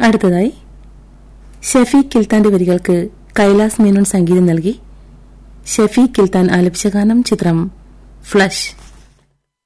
അടുത്തതായി ഷഫീഖ് കിൽത്താന്റെ വരികൾക്ക് കൈലാസ് മേനോൻ സംഗീതം നൽകി ഷഫീഖ് കിൽത്താൻ ആലപിച്ച ഗാനം ചിത്രം ഫ്ലഷ്.